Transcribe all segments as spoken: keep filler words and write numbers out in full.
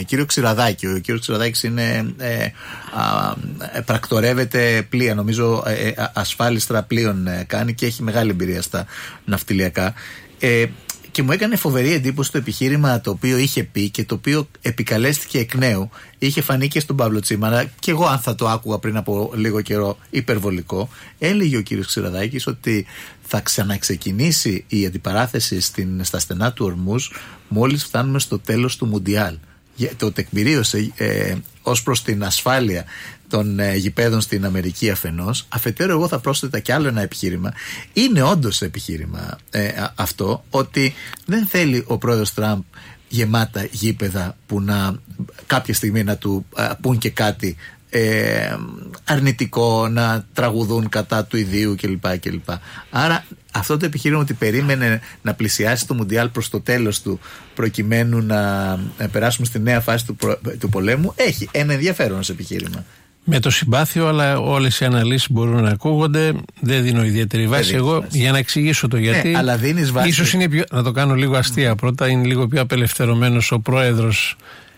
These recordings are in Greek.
κύριο Ξηραδάκη. Ο κύριος Ξηραδάκης είναι, ε, α, ε, πρακτορεύεται πλοία, νομίζω ε, ασφάλιστρα πλοίων ε, κάνει και έχει μεγάλη εμπειρία στα ναυτιλιακά. Ε, Και μου έκανε φοβερή εντύπωση το επιχείρημα το οποίο είχε πει και το οποίο επικαλέστηκε εκ νέου. Είχε φανεί και στον Παύλο Τσίμανα, και εγώ, αν θα το άκουγα πριν από λίγο καιρό, υπερβολικό. Έλεγε ο κύριος Ξηραδάκης ότι θα ξαναξεκινήσει η αντιπαράθεση στην, στα στενά του Ορμούζ μόλις φτάνουμε στο τέλος του Μουντιάλ. Το τεκμηρίωσε ε, ως προς την ασφάλεια των ε, γηπέδων στην Αμερική αφενός. Αφετέρου, εγώ θα πρόσθετα κι άλλο ένα επιχείρημα. Είναι όντως επιχείρημα ε, αυτό, ότι δεν θέλει ο πρόεδρος Τραμπ γεμάτα γήπεδα που να κάποια στιγμή να του α, πούν και κάτι ε, αρνητικό, να τραγουδούν κατά του ιδίου κλπ. κλπ. Άρα αυτό το επιχείρημα ότι περίμενε να πλησιάσει το Μουντιάλ προς το τέλος του προκειμένου να, να περάσουμε στη νέα φάση του, προ, του πολέμου έχει ένα ενδιαφέρον ως επιχείρημα. Με το συμπάθειο, αλλά όλες οι αναλύσεις μπορούν να ακούγονται. Δεν δίνω ιδιαίτερη βάση. Εγώ βάση. Για να εξηγήσω το γιατί. Ναι, αλλά δίνεις βάση. Ίσως είναι πιο, να το κάνω λίγο αστεία πρώτα, είναι λίγο πιο απελευθερωμένος ο πρόεδρος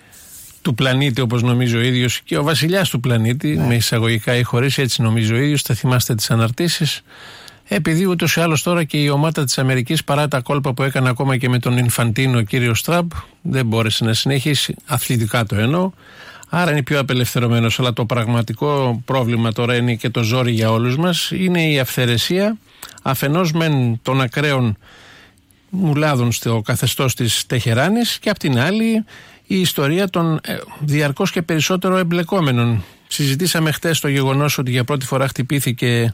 του πλανήτη, όπως νομίζει ο ίδιος, και ο βασιλιάς του πλανήτη, ναι. Με εισαγωγικά ή χωρίς, έτσι νομίζει ο ίδιος. Θα θυμάστε τις αναρτήσεις. Επειδή ούτως ή άλλως τώρα και η ομάδα της Αμερικής, παρά τα κόλπα που έκανε ακόμα και με τον Ινφαντίνο ο κύριος Τραμπ, δεν μπόρεσε να συνεχίσει, αθλητικά το εννοώ. Άρα είναι πιο απελευθερωμένος. Αλλά το πραγματικό πρόβλημα τώρα είναι και το ζόρι για όλους μας. Είναι η αυθαιρεσία αφενός μεν των ακραίων μουλάδων στο καθεστώς της Τεχεράνης, και απ' την άλλη η ιστορία των ε, διαρκώς και περισσότερο εμπλεκόμενων. Συζητήσαμε χτες το γεγονός ότι για πρώτη φορά χτυπήθηκε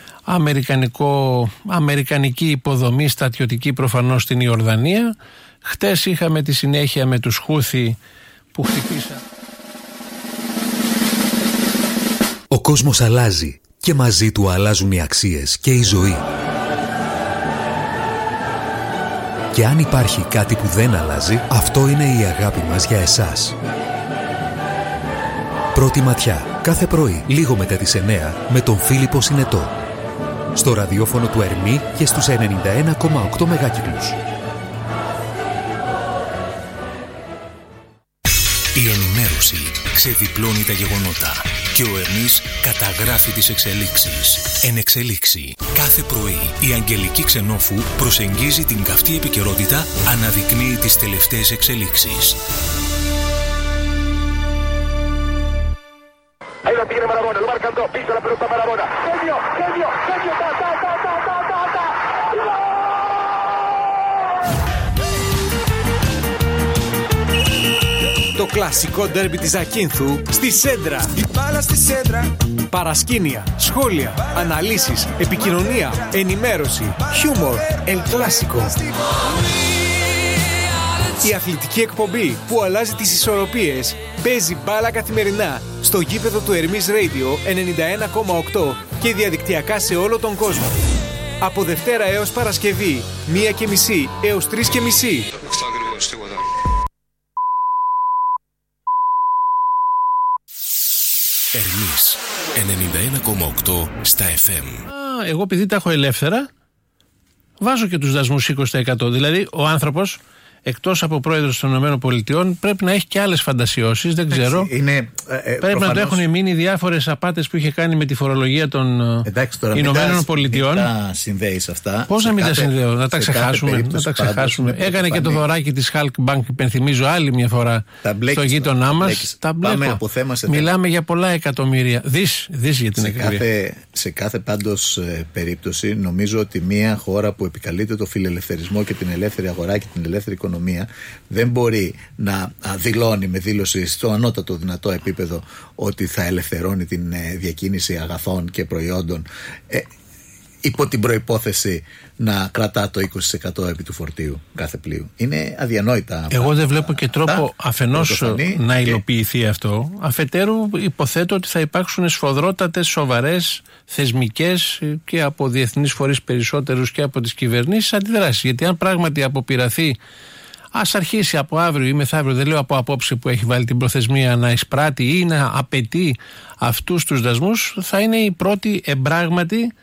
αμερικανικό, αμερικανική υποδομή στρατιωτική προφανώς στην Ιορδανία. Χτες είχαμε τη συνέχεια με τους Χούθι που χτυπήσαν. Ο κόσμος αλλάζει και μαζί του αλλάζουν οι αξίες και η ζωή. Και αν υπάρχει κάτι που δεν αλλάζει, αυτό είναι η αγάπη μας για εσάς. Πρώτη ματιά, κάθε πρωί, λίγο μετά τις εννιά, με τον Φίλιππο Συνετό. Στο ραδιόφωνο του Ερμή και στους ενενήντα ένα κόμμα οκτώ μεγάκυκλους. Η ενημέρωση ξεδιπλώνει τα γεγονότα και ο Ερμής καταγράφει τις εξελίξεις. Εν εξελίξη. Κάθε πρωί η Αγγελική Ξενόφου προσεγγίζει την καυτή επικαιρότητα, αναδεικνύει τις τελευταίες εξελίξεις. Ahí la tiene Marabona, lo marcan dos, pisa la pelota Marabona. Genio, genio, genio, ta, ta, ta, ta, ta, ta, ta. Το κλασικό ντέρμπι της Ακίνθου στη Σέντρα. Η μπάλα στη Σέντρα. Παρασκήνια, σχόλια, αναλύσεις, επικοινωνία, ενημέρωση, χιούμορ, ελ κλάσικο. Η αθλητική εκπομπή που αλλάζει τις ισορροπίες παίζει μπάλα καθημερινά στο γήπεδο του Ερμής Radio ενενήντα ένα κόμμα οκτώ και διαδικτυακά σε όλο τον κόσμο. Από Δευτέρα έως Παρασκευή, μία και μισή έως τρεις και μισή. Ερμής ενενήντα ένα κόμμα οκτώ στα εφ εμ. Α, εγώ επειδή τα έχω ελεύθερα, βάζω και τους δασμούς είκοσι τοις εκατό. Δηλαδή ο άνθρωπος, εκτός από πρόεδρος των ΗΠΑ, πρέπει να έχει και άλλες φαντασιώσεις, δεν ξέρω. Είναι, ε, πρέπει προφανώς... να το έχουν μείνει διάφορες απάτες που είχε κάνει με τη φορολογία των Ηνωμένων Πολιτειών. Τα συνδέεις αυτά. Πώς να μην κάθε, τα συνδέω, να τα ξεχάσουμε. Να τα ξεχάσουμε. Έκανε και το δωράκι της Hulk Bank, υπενθυμίζω άλλη μια φορά, στο γείτονά μας. Τα Πάμε από θέμα σε θέμα. Μιλάμε για πολλά εκατομμύρια. Δις, δις για την σε εκκληρία. Κάθε, σε κάθε πάντως ε, περίπτωση, νομίζω ότι μια χώρα που επικαλείται το φιλελευθερισμό και την ελεύθερη αγορά και την ελεύθερη οικονομία δεν μπορεί να δηλώνει με δήλωση στο ανώτατο δυνατό επίπεδο ότι θα ελευθερώνει την διακίνηση αγαθών και προϊόντων ε, υπό την προϋπόθεση να κρατά το είκοσι τοις εκατό επί του φορτίου κάθε πλοίου. Είναι αδιανόητα. Εγώ δεν βλέπω και τρόπο αφενός να υλοποιηθεί και... αυτό. Αφετέρου υποθέτω ότι θα υπάρξουν σφοδρότατες, σοβαρές, θεσμικές και από διεθνείς φορείς περισσότερους και από τις κυβερνήσεις αντιδράσεις. Γιατί αν πράγματι αποπειραθεί, ας αρχίσει από αύριο ή μεθαύριο, δεν λέω από απόψε που έχει βάλει την προθεσμία, να εισπράττει ή να απαιτεί αυτούς τους δασμούς, θα είναι η πρώτη εμπράγματη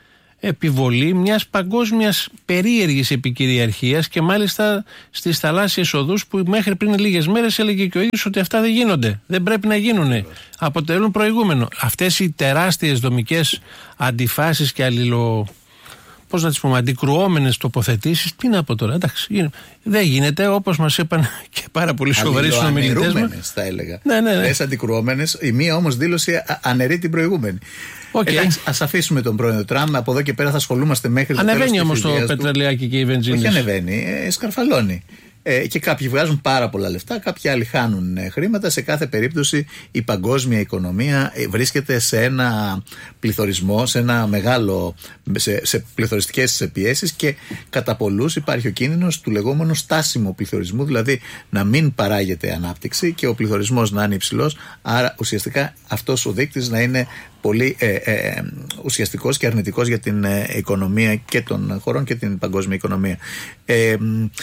επιβολή μιας παγκόσμιας περίεργης επικυριαρχίας και μάλιστα στις θαλάσσιες οδούς που μέχρι πριν λίγες μέρες έλεγε και ο ίδιος ότι αυτά δεν γίνονται. Δεν πρέπει να γίνουν. Αποτελούν προηγούμενο. Αυτές οι τεράστιες δομικές αντιφάσεις και αλληλο... πώς να τις πούμε, αντικρουόμενες τοποθετήσεις, τι να πω τώρα, εντάξει, δεν γίνεται, όπως μας είπαν και πάρα πολύ σοβαροί συνομιλητές μας. Θα έλεγα. Ναι, ναι, ναι. Λες αντικρουόμενες, η μία όμως δήλωση αναιρεί την προηγούμενη. Okay. Εντάξει, ας αφήσουμε τον πρώην Τραμπ, από εδώ και πέρα θα ασχολούμαστε μέχρι το τέλος. Ανεβαίνει όμως το πετρελαιάκι και η βενζίνη. Όχι ανεβαίνει, ε, σκαρφαλώνει. Ε, και κάποιοι βγάζουν πάρα πολλά λεφτά, κάποιοι άλλοι χάνουν ε, χρήματα. Σε κάθε περίπτωση η παγκόσμια οικονομία ε, βρίσκεται σε ένα πληθωρισμό, σε ένα μεγάλο, σε, σε πληθωριστικές πιέσεις, και κατά πολλούς υπάρχει ο κίνδυνος του λεγόμενου στάσιμου πληθωρισμού, δηλαδή να μην παράγεται ανάπτυξη και ο πληθωρισμός να είναι υψηλός, άρα ουσιαστικά αυτός ο δείκτης να είναι πολύ ε, ε, ουσιαστικός και αρνητικός για την ε, οικονομία και των χωρών και την παγκόσμια οικονομία. Ε,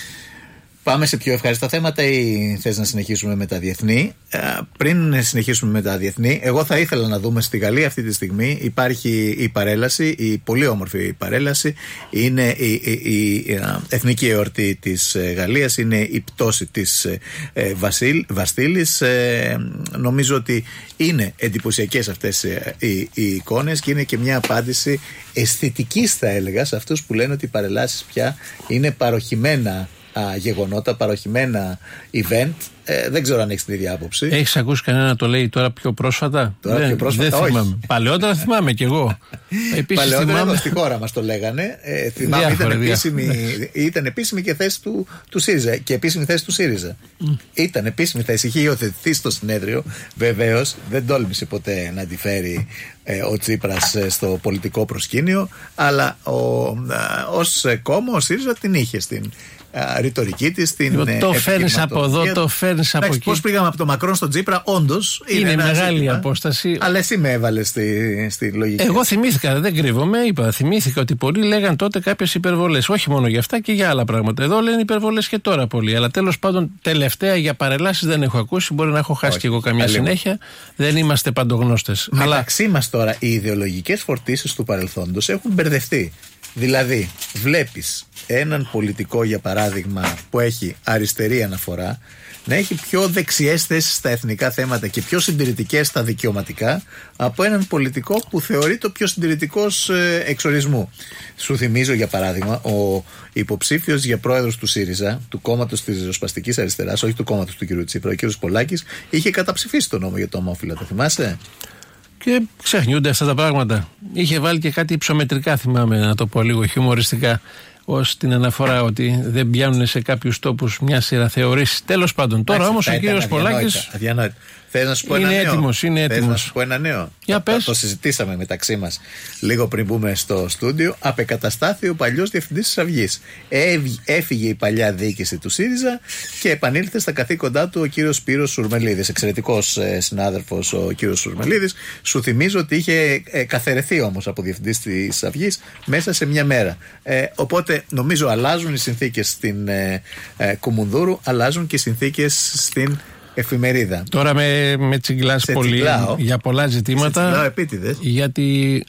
Πάμε σε πιο ευχάριστα θέματα ή θες να συνεχίσουμε με τα διεθνή? Ε, πριν συνεχίσουμε με τα διεθνή, εγώ θα ήθελα να δούμε στη Γαλλία αυτή τη στιγμή υπάρχει η παρέλαση, η πολύ όμορφη παρέλαση. Είναι η, η, η, η εθνική εορτή της Γαλλίας, είναι η πτώση της ε, Βασίλ, Βαστίλης. Ε, νομίζω ότι είναι εντυπωσιακές αυτές ε, οι, οι εικόνες και είναι και μια απάντηση αισθητικής, θα έλεγα, σε αυτούς που λένε ότι οι παρελάσεις πια είναι παροχημένα Α, γεγονότα, παροχημένα event. Ε, δεν ξέρω αν έχεις την ίδια άποψη. Έχεις ακούσει κανένα να το λέει τώρα πιο πρόσφατα? Τώρα δεν, πιο πρόσφατα, δεν όχι. Θυμάμαι. Παλαιότερα θυμάμαι κι εγώ. Επίσης Παλαιότερα θυμάμαι... εδώ στη χώρα μας το λέγανε. Ε, θυμάμαι διάφορα, ήταν, επίσημη, ήταν επίσημη και θέση του, του ΣΥΡΙΖΑ και επίσημη θέση του ΣΥΡΙΖΑ. Mm. Ήταν επίσημη θέση. Είχε υιοθετηθεί στο συνέδριο. Βεβαίως δεν τόλμησε ποτέ να αντιφέρει ε, ο Τσίπρας ε, στο πολιτικό προσκήνιο, αλλά ο, ε, ως κόμμα ο ΣΥΡΙΖΑ την είχε στην ρητορική της, την ε, το φέρνεις από εδώ, το φέρνεις από εκεί. Πώς πήγαμε από τον Μακρόν στον Τσίπρα, όντως είναι, είναι μεγάλη ζήτημα, απόσταση. Αλλά εσύ με έβαλες στη, στη λογική. Εγώ θυμήθηκα, δεν κρύβομαι, είπα, θυμήθηκα ότι πολλοί λέγαν τότε κάποιες υπερβολές. Όχι μόνο για αυτά και για άλλα πράγματα. Εδώ λένε υπερβολές και τώρα πολλοί. Αλλά τέλος πάντων, τελευταία για παρελάσεις δεν έχω ακούσει. Μπορεί να έχω χάσει και εγώ καμιά συνέχεια. Δεν είμαστε παντογνώστες. Μεταξύ αλλά... μας τώρα, οι ιδεολογικές φορτίσεις του παρελθόντος έχουν μπερδευτεί. Δηλαδή, βλέπεις έναν πολιτικό, για παράδειγμα, που έχει αριστερή αναφορά, να έχει πιο δεξιές θέσεις στα εθνικά θέματα και πιο συντηρητικές στα δικαιωματικά, από έναν πολιτικό που θεωρεί το πιο συντηρητικός ε, εξορισμού. Σου θυμίζω, για παράδειγμα, ο υποψήφιος για πρόεδρος του ΣΥΡΙΖΑ, του κόμματος της ριζοσπαστικής αριστεράς, όχι του κόμματος του κ. Τσίπρα, ο κ. Πολάκης, είχε καταψηφίσει τον νόμο για το ομόφυλα. Το θυμάσαι? Και ξεχνιούνται αυτά τα πράγματα. Είχε βάλει και κάτι υψομετρικά, θυμάμαι, να το πω λίγο χιουμοριστικά, ως την αναφορά ότι δεν πιάνουν σε κάποιους τόπους μια σειρά θεωρήσεις. Τέλος πάντων, τώρα όμως ο κύριος Πολάκης Θες να σου πω είναι ένα νέο? έτοιμος, είναι έτοιμος. Θες να σου πω ένα νέο? Για πες. Το συζητήσαμε μεταξύ μας λίγο πριν μπούμε στο στούντιο. Απεκαταστάθη ο παλιός διευθυντής της Αυγής. Έφυγε η παλιά διοίκηση του ΣΥΡΙΖΑ και επανήλθε στα καθήκοντά του ο κύριος Σπύρος Σουρμελίδης. Εξαιρετικός ε, συνάδελφος ο κύριος Σουρμελίδης. Σου θυμίζω ότι είχε ε, καθαιρεθεί όμως από διευθυντής της Αυγής μέσα σε μια μέρα. Ε, οπότε νομίζω αλλάζουν οι συνθήκες στην ε, ε, Κουμουνδούρου, αλλάζουν και οι συνθήκες στην εφημερίδα. Τώρα με, με τσιγκλάς πολύ τσιγκλάω. Για πολλά ζητήματα. Γιατί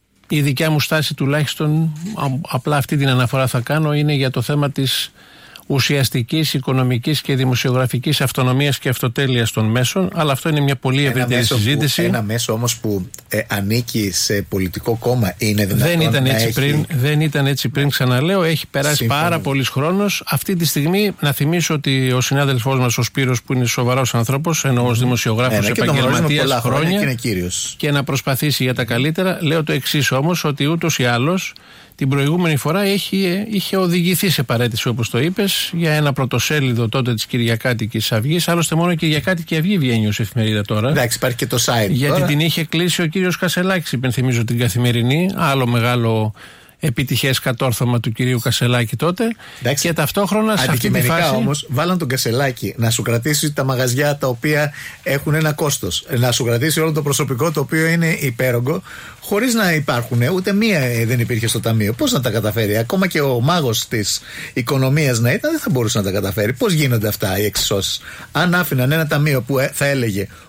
η δικιά μου στάση, τουλάχιστον, απλά αυτή την αναφορά θα κάνω, είναι για το θέμα της ουσιαστικής, οικονομικής και δημοσιογραφικής αυτονομίας και αυτοτέλειας των μέσων, αλλά αυτό είναι μια πολύ ευρύτερη συζήτηση. Που, ένα μέσο όμως που ε, ανήκει σε πολιτικό κόμμα είναι δυνατόν δεν ήταν να έτσι έχει... πριν, δεν ήταν έτσι πριν, ξαναλέω, έχει περάσει Σύμφωνα. πάρα πολύς χρόνος. Αυτή τη στιγμή να θυμίσω ότι ο συνάδελφός μας ο Σπύρος, που είναι σοβαρός άνθρωπος, ενώ ως δημοσιογράφος ε, επαγγελματίας χρόνια, χρόνια και, είναι κύριος. Και να προσπαθήσει για τα καλύτερα. Λέω το εξής όμως, ότι ούτως ή άλλως την προηγούμενη φορά έχει, είχε οδηγηθεί σε παραίτηση, όπως το είπες, για ένα πρωτοσέλιδο τότε της Κυριακάτικης Αυγής. Άλλωστε, μόνο η Κυριακάτικη Αυγή βγαίνει ως εφημερίδα τώρα. Εντάξει, υπάρχει και το site. Γιατί τώρα. Την είχε κλείσει ο κύριος Κασελάκης, υπενθυμίζω, την Καθημερινή. Άλλο μεγάλο επιτυχές κατόρθωμα του κυρίου Κασελάκη τότε. Εντάξει, και ταυτόχρονα σε αυτή τη φάση. Όμως βάλαν τον Κασελάκη να σου κρατήσει τα μαγαζιά τα οποία έχουν ένα κόστος, να σου κρατήσει όλο το προσωπικό το οποίο είναι υπέρογκο, χωρίς να υπάρχουν, ούτε μία δεν υπήρχε στο ταμείο. Πώς να τα καταφέρει? Ακόμα και ο μάγος της οικονομίας να ήταν, δεν θα μπορούσε να τα καταφέρει. Πώς γίνονται αυτά οι εξισώσεις? Αν άφηναν ένα ταμείο που θα έλεγε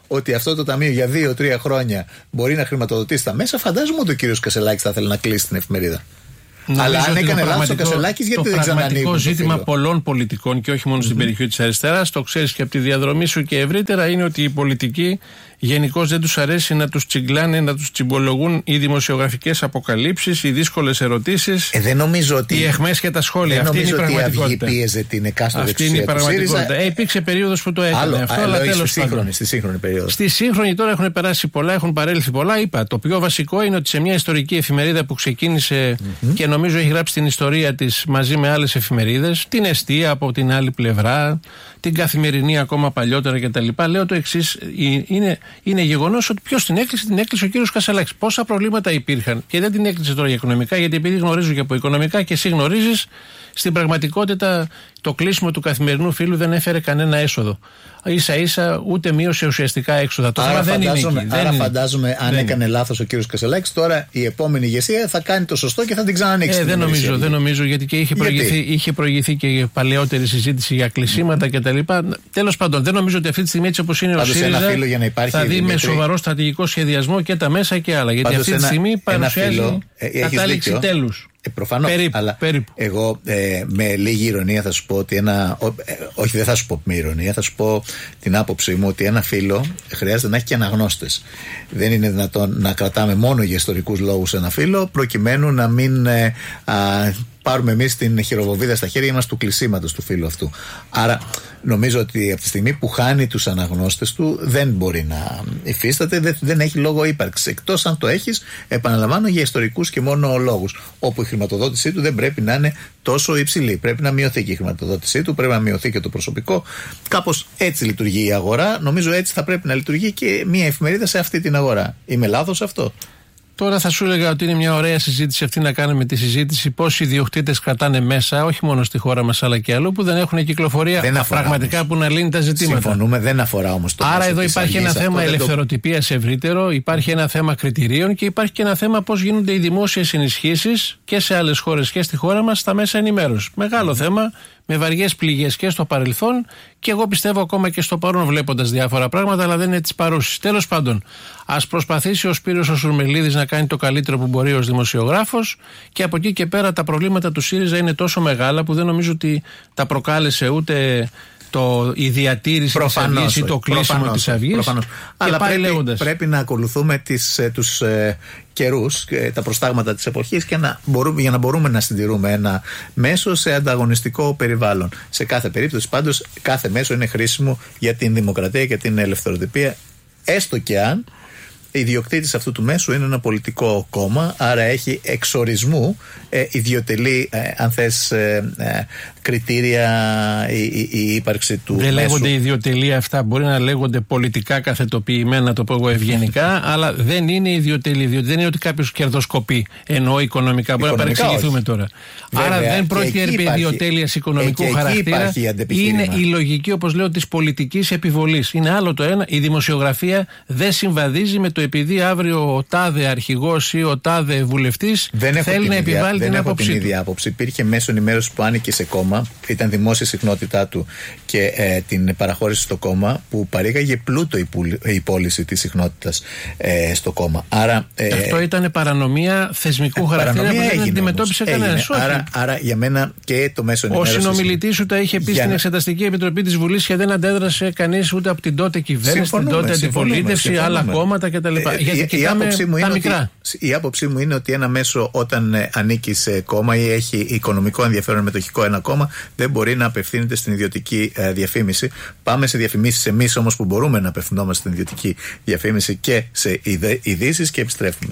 ότι αυτό το ταμείο για δύο-τρία χρόνια μπορεί να χρηματοδοτήσει τα μέσα, φαντάζομαι ότι ο κύριος Κασελάκης θα θέλει να κλείσει την εφημερίδα. Νομίζω αλλά αν έκανε λάθος ο Κασελάκης, γιατί δεν ξανανοίγει. Το πραγματικό ζήτημα το πολλών πολιτικών και όχι μόνο mm-hmm. στην περιοχή της αριστεράς, το ξέρεις και από τη διαδρομή σου και ευρύτερα, είναι ότι οι πολιτικοί γενικώς δεν τους αρέσει να τους τσιγκλάνε, να τους τσιμπολογούν οι δημοσιογραφικές αποκαλύψεις, οι δύσκολες ερωτήσεις, ε, δεν νομίζω ότι, οι αιχμές και τα σχόλια. Αυτή είναι η πραγματικότητα. Πίεζε την εκάστοτε Αυτή είναι η πραγματικότητα. Ε, υπήρξε περίοδος που το έκανε άλλο, αυτό, άλλο, αλλά τέλος στη σύγχρονη, στη σύγχρονη περίοδο. Στη σύγχρονη τώρα έχουν περάσει πολλά, έχουν παρέλθει πολλά. Είπα, το πιο βασικό είναι ότι σε μια ιστορική εφημερίδα που ξεκίνησε mm-hmm. και νομίζω έχει γράψει την ιστορία της μαζί με άλλες εφημερίδες, την Εστία από την άλλη πλευρά, την Καθημερινή ακόμα παλιότερα κτλ. Λέω το εξής, είναι, είναι γεγονός ότι ποιος την έκλεισε, την έκλεισε ο κύριος Κασελάκης. Πόσα προβλήματα υπήρχαν και δεν την έκλεισε τώρα για οικονομικά, γιατί επειδή γνωρίζω και από οικονομικά και εσύ γνωρίζεις, στην πραγματικότητα το κλείσιμο του Καθημερινού Φίλου δεν έφερε κανένα έσοδο. Ίσα ίσα ούτε μείωσε ουσιαστικά έξοδα. Το άρα δεν φαντάζομαι, είναι εκεί. Άρα δεν φαντάζομαι είναι. αν δεν έκανε είναι. λάθος ο κύριος Κασελάκης, τώρα η επόμενη ηγεσία θα κάνει το σωστό και θα την ξανανοίξει. Ε, δεν νομίζω, δεν νομίζω, γιατί και είχε προηγηθεί, είχε προηγηθεί και παλαιότερη συζήτηση για κλεισίματα mm-hmm. κτλ. Τέλος πάντων, δεν νομίζω ότι αυτή τη στιγμή έτσι όπως είναι πάντως ο ΣΥΡΙΖΑ θα δει με σοβαρό στρατηγικό σχεδιασμό και τα μέσα και άλλα. Γιατί πάντως αυτή τη στιγμή ένα, παρουσιάζει ένα κατάληξη τέλους. Ε, προφανώς, περίπου, αλλά περίπου. εγώ ε, με λίγη ηρωνία θα σου πω ότι ένα. Ό, ε, όχι, δεν θα σου πω με ηρωνία, θα σου πω την άποψή μου ότι ένα φύλλο χρειάζεται να έχει και αναγνώστες. Δεν είναι δυνατόν να κρατάμε μόνο για ιστορικούς λόγους ένα φύλλο, προκειμένου να μην ε, α, πάρουμε εμείς την χειροβοβίδα στα χέρια μας του κλεισίματος του φύλλου αυτού. Άρα, νομίζω ότι από τη στιγμή που χάνει τους αναγνώστες του, δεν μπορεί να υφίσταται, δεν, δεν έχει λόγο ύπαρξης. Εκτός αν το έχεις, επαναλαμβάνω, για ιστορικούς και μόνο λόγους. Όπου η χρηματοδότησή του δεν πρέπει να είναι τόσο υψηλή. Πρέπει να μειωθεί και η χρηματοδότησή του, πρέπει να μειωθεί και το προσωπικό. Κάπως έτσι λειτουργεί η αγορά. Νομίζω έτσι θα πρέπει να λειτουργεί και μια εφημερίδα σε αυτή την αγορά. Είμαι λάθος αυτό? Τώρα θα σου έλεγα ότι είναι μια ωραία συζήτηση αυτή να κάνουμε τη συζήτηση πώς οι ιδιοκτήτες κρατάνε μέσα, όχι μόνο στη χώρα μας αλλά και αλλού, που δεν έχουν κυκλοφορία δεν πραγματικά όμως που να λύνει τα ζητήματα. Συμφωνούμε, δεν αφορά όμως το. Άρα εδώ υπάρχει ένα θέμα ελευθεροτυπίας το... ευρύτερο, υπάρχει ένα θέμα κριτηρίων και υπάρχει και ένα θέμα πώς γίνονται οι δημόσιες ενισχύσεις και σε άλλες χώρες και στη χώρα μας στα μέσα ενημέρωσης. Μεγάλο mm. θέμα, με βαριές πληγές και στο παρελθόν και εγώ πιστεύω ακόμα και στο παρόν βλέποντας διάφορα πράγματα, αλλά δεν είναι της παρούσης. Τέλος πάντων, ας προσπαθήσει ο Σπύρος ο Σουρμελίδης να κάνει το καλύτερο που μπορεί ως δημοσιογράφος και από εκεί και πέρα τα προβλήματα του ΣΥΡΙΖΑ είναι τόσο μεγάλα που δεν νομίζω ότι τα προκάλεσε ούτε το, η διατήρηση προφανώς, της Αυγής ή το κλείσιμο της Αυγής. Προφανώς. Αλλά πρέπει, πρέπει να ακολουθούμε τις, τους ε, καιρούς, ε, τα προστάγματα της εποχής και να μπορούμε, για να μπορούμε να συντηρούμε ένα μέσο σε ανταγωνιστικό περιβάλλον. Σε κάθε περίπτωση πάντως κάθε μέσο είναι χρήσιμο για την δημοκρατία και την ελευθεροτυπία, έστω και αν ιδιοκτήτης αυτού του μέσου είναι ένα πολιτικό κόμμα, άρα έχει εξορισμού ε, ιδιωτελή, ε, αν θες, ε, ε, κριτήρια η, η, η ύπαρξη του δεν μέσου. Δεν λέγονται ιδιωτελή αυτά, μπορεί να λέγονται πολιτικά καθετοποιημένα, το πω εγώ ευγενικά, αλλά δεν είναι ιδιωτελή, διότι δεν είναι ότι κάποιος κερδοσκοπεί, εννοώ οικονομικά, μπορεί να παρεξηγηθούμε τώρα. Βέβαια, άρα δεν πρόκειται επί ιδιωτέλειας οικονομικού ε, χαρακτήρα, είναι η λογική, όπως λέω, της πολιτικής επιβολής. Είναι άλλο το ένα, η δημοσιογραφία δεν συμβαδίζει με το επειδή αύριο ο τάδε αρχηγός ή ο τάδε βουλευτής θέλει να επιβάλλει την άποψή του. Δεν έχω την ίδια άποψη. Υπήρχε μέσο ενημέρωση που άνοιγε σε κόμμα, ήταν δημόσια συχνότητά του και ε, την παραχώρηση στο κόμμα, που παρήγαγε πλούτο η, πουλ, η πώληση της συχνότητας ε, στο κόμμα. Άρα, ε, αυτό ήταν παρανομία θεσμικού ε, χαρακτήρα παρανομία που δεν αντιμετώπισε κανένας. Άρα, άρα για μένα και το μέσο ενημέρωση. Ο συνομιλητής σου τα είχε πει για... στην Εξεταστική Επιτροπή της Βουλής και δεν αντέδρασε κανείς ούτε από την τότε κυβέρνηση, την τότε αντιπολίτευση, άλλα κόμματα κτλ. Ε, Γιατί η, η, άποψή μου είναι ότι, η άποψή μου είναι ότι ένα μέσο όταν ε, ανήκει σε κόμμα ή έχει οικονομικό ενδιαφέρον μετοχικό ένα κόμμα, δεν μπορεί να απευθύνεται στην ιδιωτική ε, διαφήμιση. Πάμε σε διαφημίσεις εμείς όμως που μπορούμε να απευθυνόμαστε στην ιδιωτική διαφήμιση και σε ειδήσεις και επιστρέφουμε.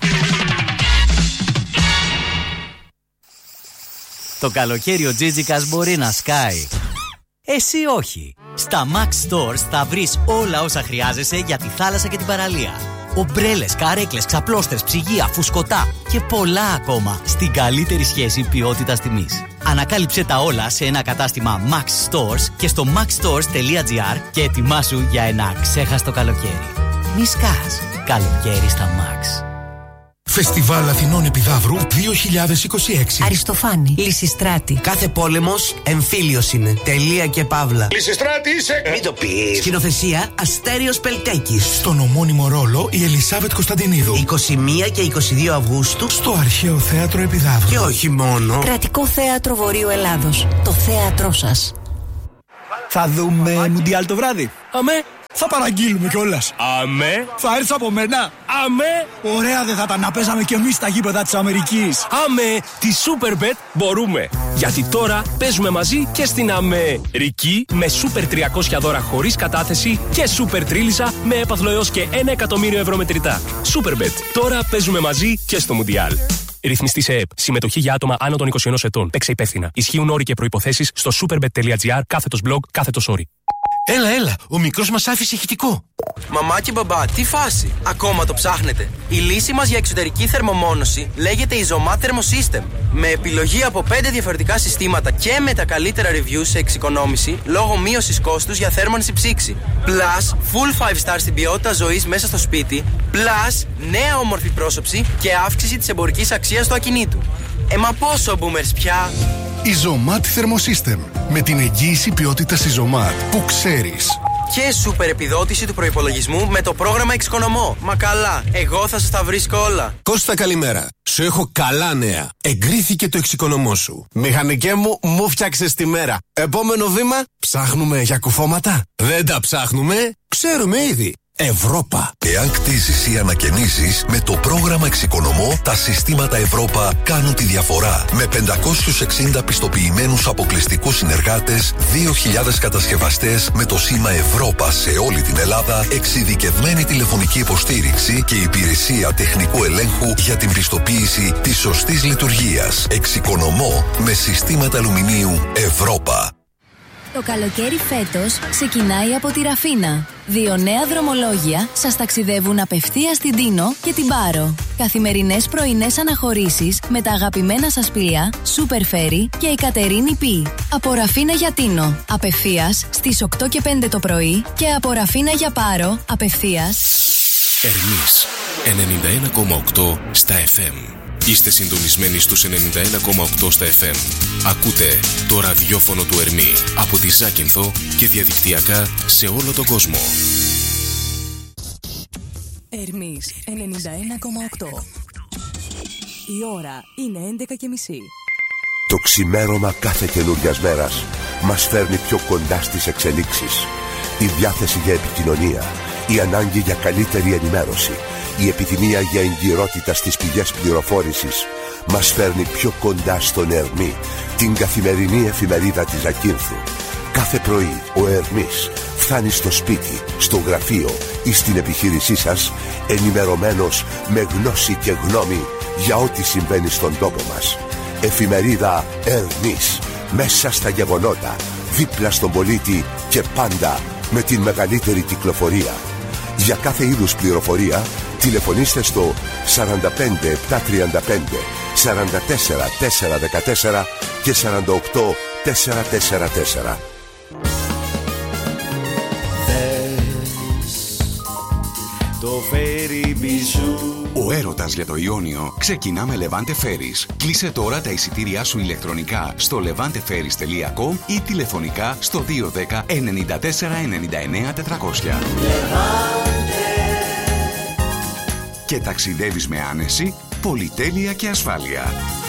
Το καλοκαίρι ο Τζίτζικας μπορεί να σκάει. Εσύ όχι. Στα Max Stores θα βρεις όλα όσα χρειάζεσαι για τη θάλασσα και την παραλία. Ομπρέλες, καρέκλες, ξαπλώστρες, ψυγεία, φουσκωτά και πολλά ακόμα στην καλύτερη σχέση ποιότητας-τιμής. Ανακάλυψε τα όλα σε ένα κατάστημα Max Stores και στο maxstores τελεία gr και ετοιμάσου για ένα ξέχαστο καλοκαίρι. Μη σκάς. Καλοκαίρι στα Max. Φεστιβάλ Αθηνών Επιδαύρου δύο χιλιάδες είκοσι έξι. Αριστοφάνη, Λυσιστράτη. Κάθε πόλεμος εμφύλιος είναι. Τελεία και παύλα. Λυσιστράτη είσαι! Μην το πεις. Σκηνοθεσία Αστέριος Πελτέκης. Στον ομώνυμο ρόλο η Ελισάβετ Κωνσταντινίδου. είκοσι μία και είκοσι δύο Αυγούστου. Στο Αρχαίο Θέατρο Επιδαύρου. Και όχι μόνο. Κρατικό Θέατρο Βορείου Ελλάδος. Το θέατρό σας. Θα δούμε Μουντιάλ το βράδυ. Αμέ. Θα παραγγείλουμε κιόλας. Αμέ. Θα έρθεις από μένα. Αμέ. Ωραία δεν θα ήταν να παίζαμε κι εμείς στα γήπεδα της Αμερικής. Αμέ. Τη Superbet μπορούμε. Γιατί τώρα παίζουμε μαζί και στην Αμερική με Super τριακόσια δώρα χωρίς κατάθεση και Super Τρίλισσα με έπαθλο έως και ένα εκατομμύριο ευρώ μετρητά. Superbet. Τώρα παίζουμε μαζί και στο Μουντιάλ. Ρυθμιστή σε ΕΠ. Συμμετοχή για άτομα άνω των είκοσι ενός ετών. Παίξε υπεύθυνα. Ισχύουν όροι και προϋποθέσεις στο superbet.gr κάθετος blog κάθετος όροι. Έλα, έλα, ο μικρός μας άφησε ηχητικό. Μαμά και μπαμπά, τι φάση. Ακόμα το ψάχνετε. Η λύση μας για εξωτερική θερμομόνωση λέγεται Isomat Thermosystem. Με επιλογή από πέντε διαφορετικά συστήματα και με τα καλύτερα reviews σε εξοικονόμηση λόγω μείωσης κόστους για θέρμανση ψήξη. Plus, full five star στην ποιότητα ζωής μέσα στο σπίτι. Plus, νέα όμορφη πρόσωψη και αύξηση της εμπορικής αξίας του ακινήτου. Ε, μα πόσο boomers πια. Isomat Thermosystem. Με την εγγύηση ποιότητας Isomat που ξέρεις. Και σούπερ επιδότηση του προϋπολογισμού με το πρόγραμμα Εξοικονομώ. Μα καλά, εγώ θα σας τα βρίσκω όλα. Κώστα, καλημέρα. Σου έχω καλά νέα. Εγκρίθηκε το εξοικονομώ σου. Μηχανικέ μου, μου φτιάξες τη μέρα. Επόμενο βήμα, ψάχνουμε για κουφώματα. Δεν τα ψάχνουμε, ξέρουμε ήδη. Ευρώπα. Εάν κτίζεις ή ανακαινίζεις, με το πρόγραμμα Εξοικονομώ, τα συστήματα Ευρώπα κάνουν τη διαφορά. Με πεντακόσιους εξήντα πιστοποιημένους αποκλειστικούς συνεργάτες, δύο χιλιάδες κατασκευαστές με το σήμα Ευρώπα σε όλη την Ελλάδα, εξειδικευμένη τηλεφωνική υποστήριξη και υπηρεσία τεχνικού ελέγχου για την πιστοποίηση της σωστής λειτουργίας. Εξοικονομώ με συστήματα αλουμινίου Ευρώπα. Το καλοκαίρι φέτος ξεκινάει από τη Ραφίνα. Δύο νέα δρομολόγια σας ταξιδεύουν απευθείας στην Τίνο και την Πάρο. Καθημερινές πρωινές αναχωρήσεις με τα αγαπημένα σας πλοία Super Ferry και η Κατερίνη Πι. Από Ραφίνα για Τίνο, απευθείας στις οκτώ και πέντε το πρωί και από Ραφίνα για Πάρο, απευθείας. Ερμής ενενήντα ένα κόμμα οκτώ στα εφ εμ. Είστε συντονισμένοι στους ενενήντα ένα κόμμα οκτώ στα εφ εμ. Ακούτε το ραδιόφωνο του Ερμή από τη Ζάκυνθο και διαδικτυακά σε όλο τον κόσμο. Ερμής ενενήντα ένα κόμμα οκτώ. Η ώρα είναι έντεκα και μισή. Το ξημέρωμα κάθε καινούριας μέρας μας φέρνει πιο κοντά στις εξελίξεις. Η διάθεση για επικοινωνία, η ανάγκη για καλύτερη ενημέρωση, η επιθυμία για εγκυρότητα στις πηγές πληροφόρησης μας φέρνει πιο κοντά στον Ερμή, την καθημερινή εφημερίδα της Ζακύνθου. Κάθε πρωί ο Ερμής φτάνει στο σπίτι, στο γραφείο ή στην επιχείρησή σας ενημερωμένος με γνώση και γνώμη για ό,τι συμβαίνει στον τόπο μας. Εφημερίδα Ερμής, μέσα στα γεγονότα, δίπλα στον πολίτη και πάντα με την μεγαλύτερη κυκλοφορία. Για κάθε είδους πληροφορία τηλεφωνήστε στο σαράντα πέντε επτακόσια τριάντα πέντε σαράντα τέσσερα τετρακόσια δεκατέσσερα και σαράντα οκτώ τετρακόσια σαράντα τέσσερα. Το φέρι μπιζού. Ο έρωτας για το Ιόνιο ξεκινά με Levante Ferries. Κλείσε τώρα τα εισιτήριά σου ηλεκτρονικά στο λεβάντε φέρις τελεία κομ ή τηλεφωνικά στο δύο δέκα ενενήντα τέσσερα ενενήντα εννέα τετρακόσια. Και ταξιδεύεις με άνεση, πολυτέλεια και ασφάλεια.